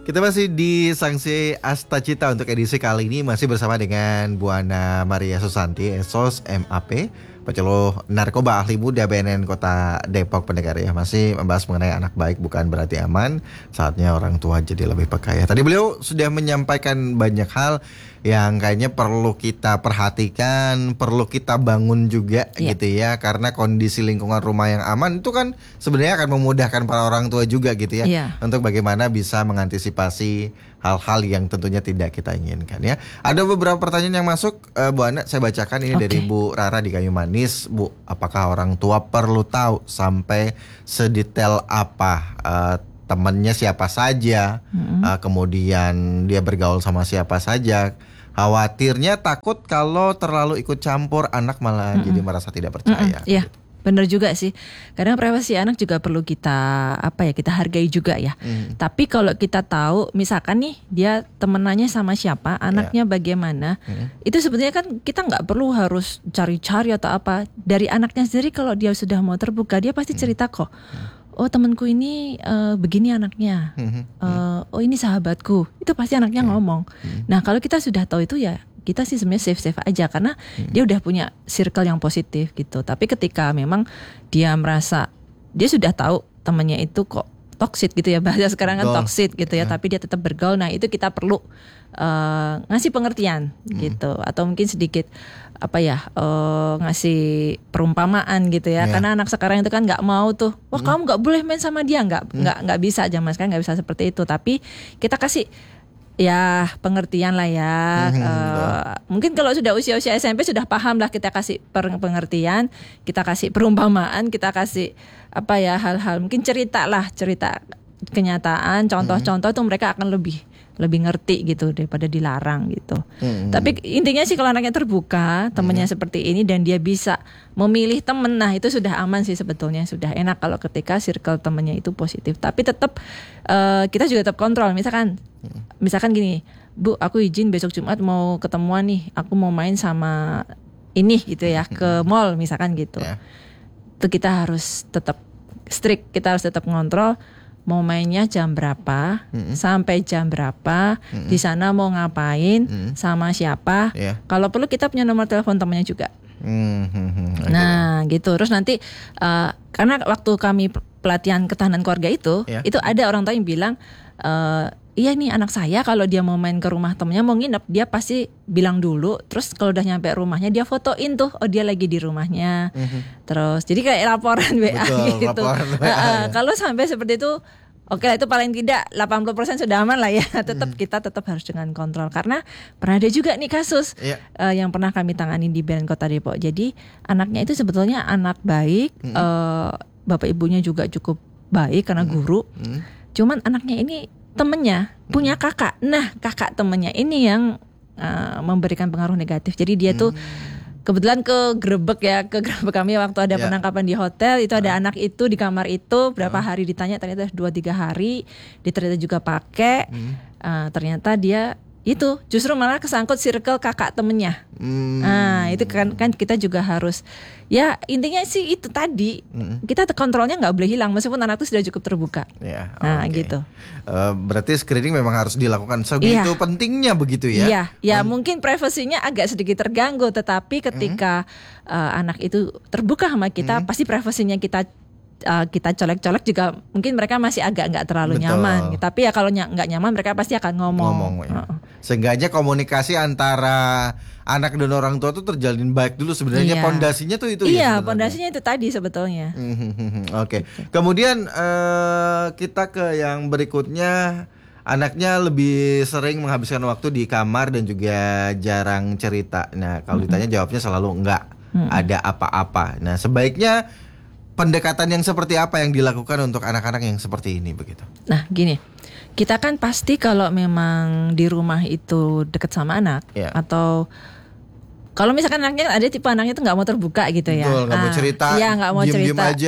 Kita masih di Sanksi Astacita untuk edisi kali ini, masih bersama dengan Bu Ana Maria Susanti, SOS MAP, penyuluh narkoba ahli muda BNN Kota Depok pendengar ya. Masih membahas mengenai anak baik bukan berarti aman, saatnya orang tua jadi lebih peka ya. Tadi beliau sudah menyampaikan banyak hal yang kayaknya perlu kita perhatikan, perlu kita bangun juga gitu ya. Karena kondisi lingkungan rumah yang aman itu kan sebenarnya akan memudahkan para orang tua juga gitu ya. Untuk bagaimana bisa mengantisipasi hal-hal yang tentunya tidak kita inginkan ya. Ada beberapa pertanyaan yang masuk, Bu Ana, saya bacakan ini dari Bu Rara di Kayu Manis. Bu, apakah orang tua perlu tahu sampai sedetail apa temannya siapa saja, kemudian dia bergaul sama siapa saja? Khawatirnya takut kalau terlalu ikut campur anak malah jadi merasa tidak percaya. Iya, benar juga sih. Karena privasi anak juga perlu kita kita hargai juga ya. Tapi kalau kita tahu, misalkan nih dia temenannya sama siapa, anaknya bagaimana, itu sebetulnya kan kita nggak perlu harus cari-cari atau apa. Dari anaknya sendiri kalau dia sudah mau terbuka, dia pasti cerita kok. Oh temanku ini begini anaknya, oh ini sahabatku, itu pasti anaknya ngomong. Nah kalau kita sudah tahu itu ya kita sih sebenarnya safe aja karena dia udah punya circle yang positif gitu. Tapi ketika memang dia merasa dia sudah tahu temannya itu kok toxic gitu ya, bahasa sekarang kan toxic gitu ya, tapi dia tetap bergaul, nah itu kita perlu ngasih pengertian gitu, atau mungkin sedikit ngasih perumpamaan gitu ya, karena anak sekarang itu kan nggak mau tuh, wah kamu nggak boleh main sama dia, nggak bisa, zaman sekarang nggak bisa seperti itu, tapi kita kasih ya pengertian lah ya. Mungkin kalau sudah usia-usia SMP sudah paham lah, kita kasih pengertian, kita kasih perumpamaan, kita kasih hal-hal mungkin cerita kenyataan, contoh-contoh itu mereka akan lebih ngerti gitu daripada dilarang gitu. Tapi intinya sih kalau anaknya terbuka, temennya seperti ini dan dia bisa memilih temen, nah itu sudah aman sih sebetulnya, sudah enak kalau ketika circle temennya itu positif. Tapi tetap kita juga tetap kontrol. Misalkan gini, Bu, aku izin besok Jumat mau ketemuan nih, aku mau main sama ini gitu ya, ke mall misalkan gitu. Itu kita harus tetap strict, kita harus tetap ngontrol. Mau mainnya jam berapa, sampai jam berapa, di sana mau ngapain, sama siapa. Kalau perlu kita punya nomor telepon temannya juga. Nah gitu. Terus nanti karena waktu kami pelatihan ketahanan keluarga itu ada orang tua yang bilang, iya nih anak saya kalau dia mau main ke rumah temennya, mau nginep, dia pasti bilang dulu. Terus kalau udah nyampe rumahnya dia fotoin tuh, oh dia lagi di rumahnya. Terus jadi kayak laporan WA gitu. Kalau sampai seperti itu, oke lah, itu paling tidak 80% sudah aman lah ya. Kita tetap harus dengan kontrol. Karena pernah ada juga nih kasus yang pernah kami tangani di BNN Kota Depok. Jadi anaknya itu sebetulnya anak baik, bapak ibunya juga cukup baik karena guru. Cuman anaknya ini temennya punya kakak. Nah kakak temennya ini yang memberikan pengaruh negatif. Jadi dia tuh kebetulan ke gerbek kami waktu ada penangkapan di hotel. Itu ada anak itu di kamar itu, berapa hari ditanya, ternyata 2-3 hari. Dia ternyata juga pakai, ternyata dia itu justru malah kesangkut circle kakak temennya. Nah itu kan kita juga harus, ya intinya sih itu tadi, kita kontrolnya nggak boleh hilang meskipun anak itu sudah cukup terbuka. Gitu. Berarti screening memang harus dilakukan segitu pentingnya begitu ya? Iya, mungkin privasinya agak sedikit terganggu, tetapi ketika anak itu terbuka sama kita, pasti privasinya kita colek-colek juga mungkin mereka masih agak nggak terlalu nyaman. Tapi ya kalau nggak nyaman mereka pasti akan ngomong. Seenggaknya komunikasi antara anak dan orang tua tuh terjalin baik dulu sebenarnya. Pondasinya tuh itu pondasinya itu tadi sebetulnya. Oke. Kemudian kita ke yang berikutnya. Anaknya lebih sering menghabiskan waktu di kamar dan juga jarang cerita. Nah kalau ditanya jawabnya selalu enggak ada apa-apa. Nah sebaiknya pendekatan yang seperti apa yang dilakukan untuk anak-anak yang seperti ini begitu? Nah gini, kita kan pasti kalau memang di rumah itu dekat sama anak, atau kalau misalkan anaknya ada tipe anaknya itu nggak mau terbuka gitu ya, nggak mau cerita, nggak mau cerita aja.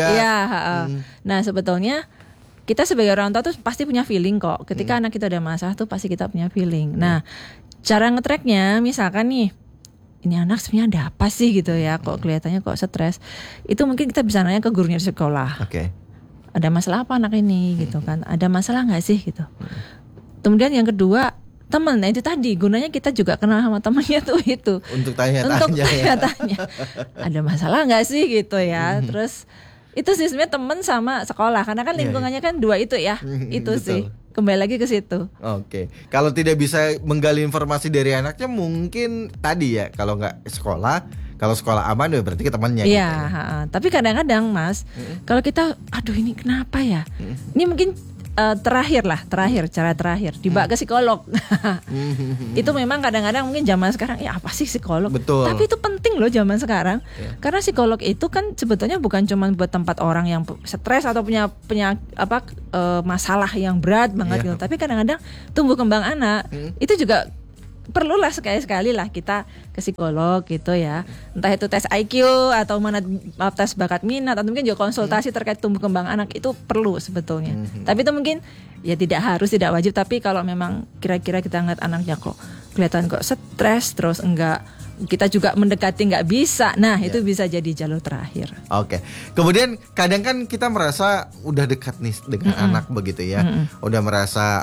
Nah sebetulnya kita sebagai orang tua tuh pasti punya feeling kok. Ketika anak kita ada masalah tuh pasti kita punya feeling. Nah cara nge-tracknya misalkan nih, ini anak sebenarnya ada apa sih gitu ya, kok kelihatannya kok stres. Itu mungkin kita bisa nanya ke gurunya di sekolah. Ada masalah apa anak ini gitu kan? Ada masalah nggak sih gitu? Kemudian yang kedua teman, nah itu tadi gunanya kita juga kenal sama temannya tuh itu Untuk tanya-tanya. untuk tanya-tanya ada masalah nggak sih gitu ya. Terus itu sih sebenarnya teman sama sekolah karena kan lingkungannya kan dua itu ya. Itu Betul. sih kembali lagi ke situ. Oke, kalau tidak bisa menggali informasi dari anaknya mungkin tadi ya, kalau nggak sekolah, kalau sekolah aman ya berarti ke temannya. Iya, gitu ya. tapi kadang-kadang Mas, kalau kita, aduh ini kenapa ya? Ini mungkin terakhir cara terakhir dibawa ke psikolog. Itu memang kadang-kadang mungkin zaman sekarang ya apa sih psikolog? Betul. Tapi itu penting loh zaman sekarang. Iya. Karena psikolog itu kan sebetulnya bukan cuma buat tempat orang yang stres atau punya masalah yang berat banget Iya. gitu. Tapi kadang-kadang tumbuh kembang anak itu juga perlulah sekali-sekali lah kita ke psikolog gitu ya. Entah itu tes IQ atau tes bakat minat atau mungkin juga konsultasi terkait tumbuh kembang anak itu perlu sebetulnya. Tapi itu mungkin ya tidak harus, tidak wajib, tapi kalau memang kira-kira kita ngeliat anaknya kok kelihatan kok stres terus enggak, kita juga mendekati nggak bisa. Nah, itu bisa jadi jalur terakhir. Oke. Kemudian kadang kan kita merasa udah dekat nih dengan anak begitu ya. Udah merasa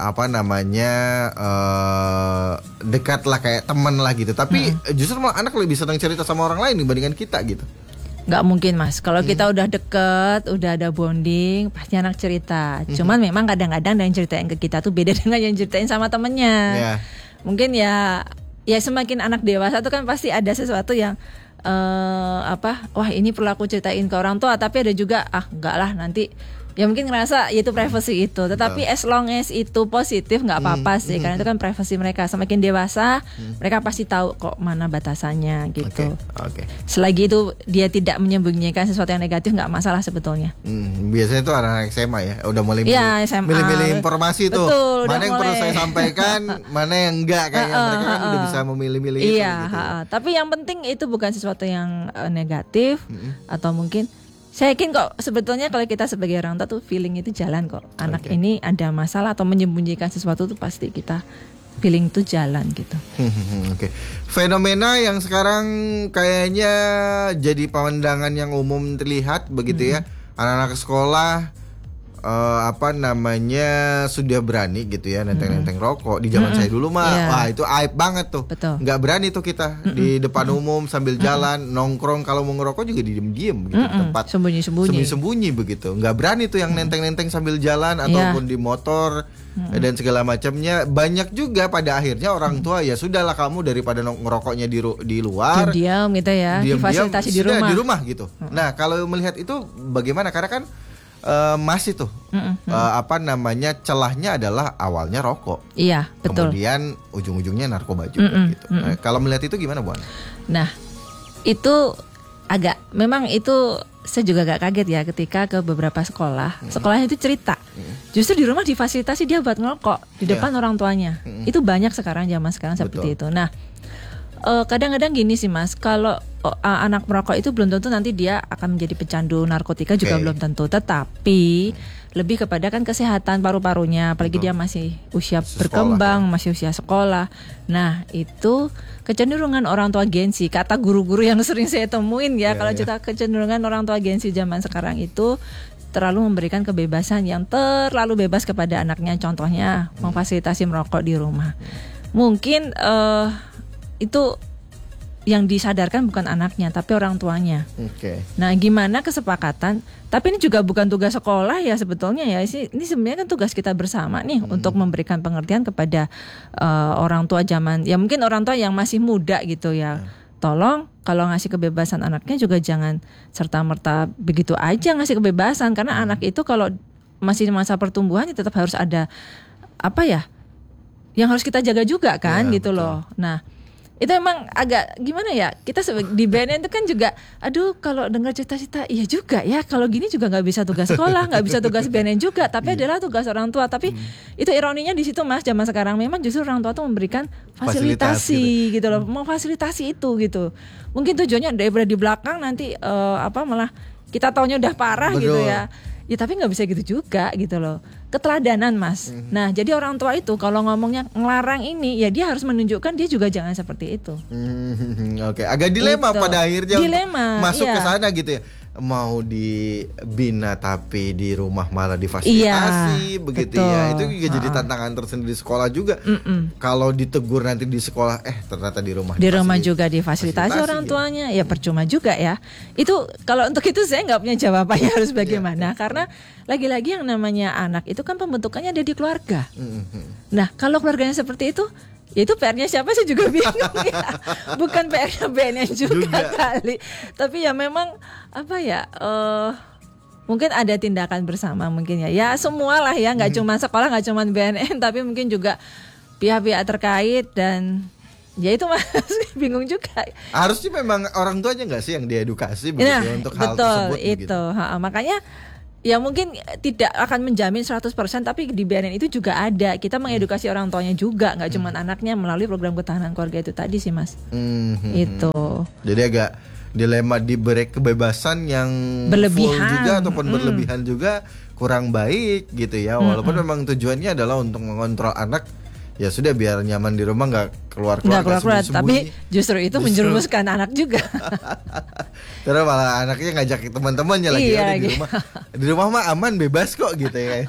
dekat lah kayak teman lah gitu. Tapi justru malah anak lebih senang cerita sama orang lain dibandingkan kita gitu. Nggak mungkin Mas, kalau kita udah deket, udah ada bonding, pasti anak cerita. Cuman memang kadang-kadang yang ceritain ke kita tuh beda dengan yang ceritain sama temennya. Ya. Mungkin ya semakin anak dewasa tuh kan pasti ada sesuatu yang wah ini perlu aku ceritain ke orang tua, tapi ada juga enggak lah nanti. Ya mungkin ngerasa itu privacy itu, tetapi as long as itu positif nggak apa-apa sih, karena itu kan privacy mereka. Semakin dewasa, mereka pasti tahu kok mana batasannya gitu. Oke. Selagi itu dia tidak menyembunyikan sesuatu yang negatif, nggak masalah sebetulnya. Biasanya tuh anak-anak SMA ya, udah mulai Iya, SMA. milih-milih informasi tuh. Betul, udah mana yang perlu mulai. saya sampaikan, mana yang enggak, kayaknya mereka kan udah bisa memilih-milih itu Iya, gitu. tapi yang penting itu bukan sesuatu yang negatif atau mungkin saya yakin kok sebetulnya kalau kita sebagai orang tua tuh feeling itu jalan kok. Anak ini ada masalah atau menyembunyikan sesuatu tuh pasti kita feeling itu jalan gitu. Oke. Fenomena yang sekarang kayaknya jadi pandangan yang umum terlihat begitu ya. Anak-anak sekolah sudah berani gitu ya nenteng-nenteng rokok. Di zaman saya dulu mah Iya. wah itu aib banget tuh. Betul. Nggak berani tuh kita di depan umum sambil jalan nongkrong, kalau mau ngerokok juga diem-diem gitu di tempat sembunyi-sembunyi begitu. Nggak berani tuh yang nenteng-nenteng sambil jalan ataupun di motor dan segala macamnya. Banyak juga pada akhirnya orang tua ya sudahlah kamu daripada ngerokoknya di luar, Diam-diam gitu ya, difasilitasi di sudah rumah. di rumah gitu. Nah, kalau melihat itu bagaimana? Karena kan masih tuh celahnya adalah awalnya rokok. Iya, betul. Kemudian ujung-ujungnya narkoba juga gitu. Nah, kalau melihat itu gimana, Bu Ana? Nah, itu memang itu saya juga agak kaget ya ketika ke beberapa sekolah. Sekolahnya itu cerita. Justru di rumah difasilitasi dia buat ngerokok di depan orang tuanya. Itu banyak sekarang, zaman sekarang seperti itu. Nah, kadang-kadang gini sih Mas, kalau anak merokok itu belum tentu nanti dia akan menjadi pecandu narkotika juga belum tentu. Tetapi lebih kepada kan kesehatan paru-parunya, apalagi dia masih usia berkembang, masih usia sekolah. Nah, itu kecenderungan orang tua gengsi. Kata guru-guru yang sering saya temuin ya, kalau cerita kecenderungan orang tua gengsi zaman sekarang itu terlalu memberikan kebebasan yang terlalu bebas kepada anaknya. Contohnya memfasilitasi merokok di rumah. Mungkin itu yang disadarkan bukan anaknya tapi orang tuanya. Nah, gimana kesepakatan? Tapi ini juga bukan tugas sekolah ya sebetulnya ya. Ini sebenarnya kan tugas kita bersama nih untuk memberikan pengertian kepada orang tua zaman. Ya mungkin orang tua yang masih muda gitu ya. Tolong kalau ngasih kebebasan anaknya juga jangan serta-merta begitu aja ngasih kebebasan, karena anak itu kalau masih masa pertumbuhan tetap harus ada yang harus kita jaga juga kan gitu loh. Nah, itu emang agak gimana ya, kita di BNN itu kan juga kalau dengar cita-cita iya juga ya, kalau gini juga nggak bisa tugas sekolah, nggak bisa tugas BNN juga, tapi adalah tugas orang tua. Tapi itu ironinya di situ Mas, zaman sekarang memang justru orang tua tuh memberikan fasilitasi gitu loh, memfasilitasi itu gitu. Mungkin tujuannya daripada di belakang nanti malah kita taunya udah parah gitu ya. Ya tapi nggak bisa gitu juga gitu loh. Keteladanan Mas. Nah, jadi orang tua itu kalau ngomongnya ngelarang ini, ya dia harus menunjukkan dia juga jangan seperti itu. Oke, agak dilema Gitu. pada akhirnya Dilema, masuk iya. ke sana gitu ya. mau dibina tapi di rumah malah difasilitasi begitu betul. ya. Itu juga jadi tantangan tersendiri di sekolah juga. Kalau ditegur nanti di sekolah ternyata di rumah juga difasilitasi orang tuanya, ya percuma juga ya. Itu kalau untuk itu saya nggak punya jawabannya harus bagaimana, karena lagi-lagi yang namanya anak itu kan pembentukannya ada di keluarga. Nah, kalau keluarganya seperti itu, ya itu PR-nya siapa sih juga bingung ya. Bukan PR-nya BNN juga kali. Tapi ya memang apa ya, mungkin ada tindakan bersama mungkin ya. Ya semualah ya, nggak cuma sekolah, nggak cuma BNN, tapi mungkin juga pihak-pihak terkait. Dan ya itu Mas bingung juga. Harusnya memang orang tuanya nggak sih yang diedukasi begitu untuk hal tersebut. Betul itu. Makanya ya mungkin tidak akan menjamin 100%, tapi di BNN itu juga ada. Kita mengedukasi orang tuanya juga, nggak cuma anaknya, melalui program ketahanan keluarga itu tadi sih Mas. Itu. Jadi agak dilema, diberi kebebasan yang berlebihan full juga ataupun berlebihan juga kurang baik gitu ya. Walaupun memang tujuannya adalah untuk mengontrol anak. Ya sudah, biar nyaman di rumah, nggak keluar, tapi justru itu menjerumuskan anak juga. Terus malah anaknya ngajak teman-temannya lagi di rumah. Di rumah mah aman, bebas kok gitu ya.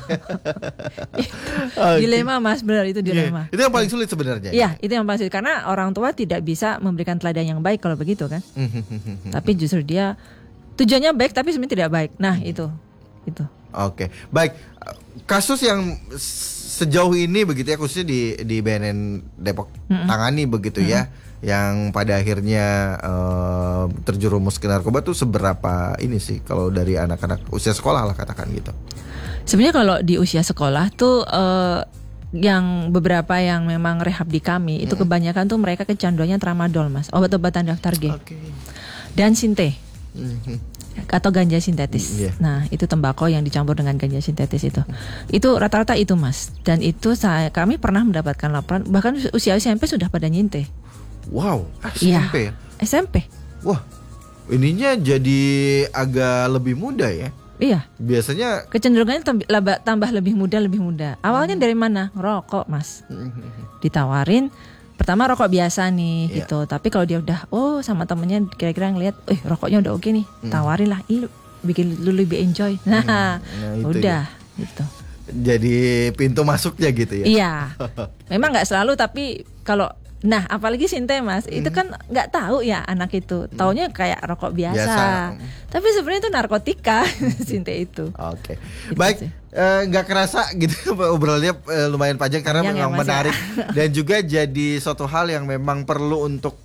Dilema Mas, benar itu dilema. Itu yang paling sulit sebenarnya. Iya, itu yang paling sulit karena orang tua tidak bisa memberikan teladan yang baik kalau begitu kan. Tapi justru dia tujuannya baik tapi sebenarnya tidak baik. Nah, itu. Oke. Baik. Kasus yang sejauh ini begitu ya, khususnya di BNN Depok tangani begitu ya, yang pada akhirnya terjerumus ke narkoba tuh seberapa ini sih kalau dari anak-anak usia sekolah lah katakan gitu? Sebenarnya kalau di usia sekolah tuh yang beberapa yang memang rehab di kami itu kebanyakan tuh mereka kecanduannya tramadol Mas, obat-obatan daftar G. Dan sinte. Atau ganja sintetis. Nah, itu tembakau yang dicampur dengan ganja sintetis itu. Itu rata-rata itu Mas. Dan itu kami pernah mendapatkan laporan bahkan usia SMP sudah pada nyinte. Wow, SMP ya? SMP. Wah, ininya jadi agak lebih muda ya? Iya. Biasanya kecenderungannya tambah lebih muda. Awalnya dari mana? Rokok Mas. Ditawarin pertama rokok biasa nih gitu, tapi kalau dia udah sama temennya kira-kira ngelihat, rokoknya udah oke nih, tawarin lah, bikin lu lebih enjoy. Nah udah ya. Gitu. Jadi pintu masuknya gitu ya? Iya, memang nggak selalu, tapi kalau apalagi sinte Mas, itu kan nggak tahu ya anak itu, taunya kayak rokok biasa. Tapi sebenarnya itu narkotika sinte itu. Oke. Gitu. Baik. Nggak kerasa gitu obrolannya lumayan panjang karena memang menarik dan juga jadi suatu hal yang memang perlu untuk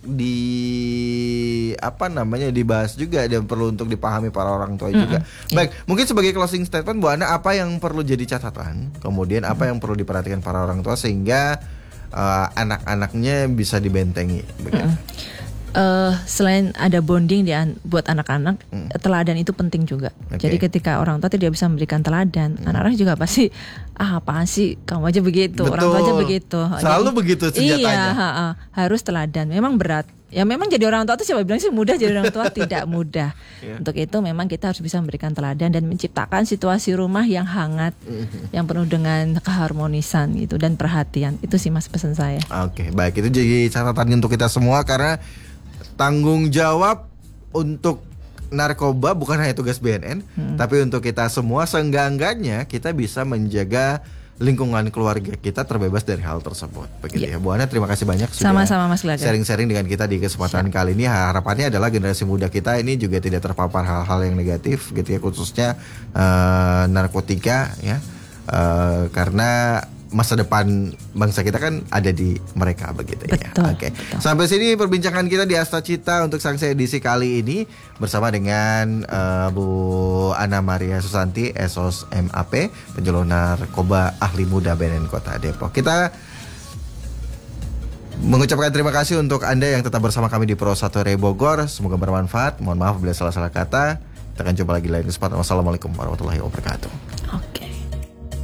dibahas juga dan perlu untuk dipahami para orang tua juga. Baik, mungkin sebagai closing statement Bu Ana, apa yang perlu jadi catatan, kemudian apa yang perlu diperhatikan para orang tua sehingga anak-anaknya bisa dibentengi begitu? Selain ada bonding buat anak-anak, teladan itu penting juga. Jadi ketika orang tua tidak bisa memberikan teladan, anak-anak juga pasti apaan sih kamu aja begitu. Betul. Orang tua aja begitu. Selalu jadi, begitu senjatanya. Iya, harus teladan. Memang berat. Ya memang jadi orang tua itu siapa bilang sih mudah, jadi orang tua tidak mudah. Untuk itu memang kita harus bisa memberikan teladan dan menciptakan situasi rumah yang hangat, yang penuh dengan keharmonisan gitu dan perhatian. Itu sih Mas pesan saya. Oke, baik, itu jadi catatan untuk kita semua karena tanggung jawab untuk narkoba bukan hanya tugas BNN, tapi untuk kita semua seenggak-enggaknya kita bisa menjaga lingkungan keluarga kita terbebas dari hal tersebut. Begitu ya Bu Ana, terima kasih banyak sudah sama-sama Mas Glaga sharing-sharing dengan kita di kesempatan kali ini. Harapannya adalah generasi muda kita ini juga tidak terpapar hal-hal yang negatif gitu ya, khususnya narkotika ya, karena masa depan bangsa kita kan ada di mereka begitu ya. Oke. Sampai sini perbincangan kita di Asta Cita untuk Sanksi edisi kali ini bersama dengan Bu Ana Maria Susanti, Esos MAP, penjual narkoba ahli muda BNN Kota Depok. Kita mengucapkan terima kasih untuk Anda yang tetap bersama kami di Pro 1 Bogor. Semoga bermanfaat. Mohon maaf bila salah-salah kata. Kita akan jumpa lagi lain kesempatan. Wassalamualaikum warahmatullahi wabarakatuh.